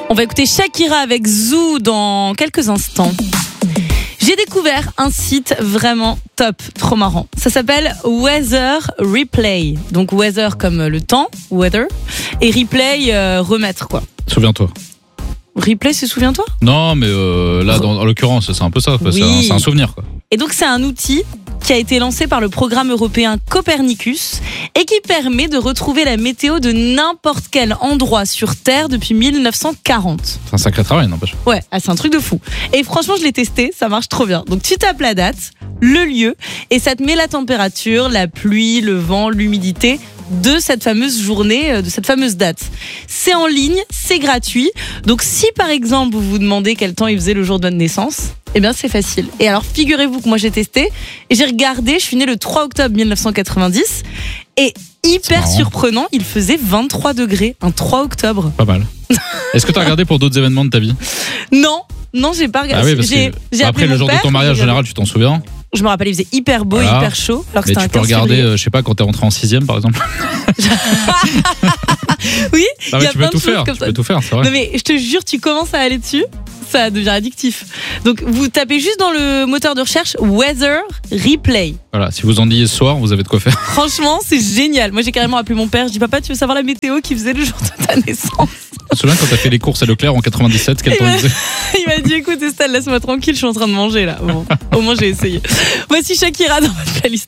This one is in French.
On va écouter Shakira avec Zoo dans quelques instants. J'ai découvert un site vraiment top, trop marrant. Ça s'appelle Weather Replay. Donc weather comme le temps, weather, et replay, remettre quoi. Souviens-toi. Replay, c'est souviens-toi ? Non, mais là, en l'occurrence, c'est un peu ça. Quoi. Oui. C'est un souvenir. Quoi. Et donc c'est un outil qui a été lancé par le programme européen Copernicus et qui permet de retrouver la météo de n'importe quel endroit sur Terre depuis 1940. C'est un sacré travail, n'empêche. Ouais, c'est un truc de fou. Et franchement, je l'ai testé, ça marche trop bien. Donc tu tapes la date, le lieu, et ça te met la température, la pluie, le vent, l'humidité de cette fameuse journée, de cette fameuse date. C'est en ligne, c'est gratuit. Donc si par exemple vous vous demandez quel temps il faisait le jour de votre naissance, eh bien c'est facile. Et alors figurez-vous que moi j'ai testé et j'ai regardé, je suis née le 3 octobre 1990 et hyper surprenant, il faisait 23 degrés un 3 octobre. Pas mal. Est-ce que tu as regardé pour d'autres événements de ta vie ? Non, j'ai pas regardé. Ah oui, parce que après le jour de ton mariage en général, tu t'en souviens ? Je me rappelle, il faisait hyper beau, voilà. Hyper chaud. Alors que mais tu peux regarder, je sais pas, quand t'es rentré en 6e par exemple. Oui, non, il y a tu plein peux de choses comme ça. Tu peux tout faire, c'est vrai. Non mais je te jure, tu commences à aller dessus, ça devient addictif. Donc vous tapez juste dans le moteur de recherche Weather Replay. Voilà, si vous en disiez ce soir, vous avez de quoi faire. Franchement, c'est génial. Moi j'ai carrément appelé mon père, je dis papa, tu veux savoir la météo qui faisait le jour de ta naissance ? Tu te souviens quand t'as fait les courses à Leclerc en 97, quel temps il faisait ? Il m'a dit écoute Estelle, laisse-moi tranquille, je suis en train de manger là. Bon, au moins j'ai essayé. Voici Shakira dans votre playlist.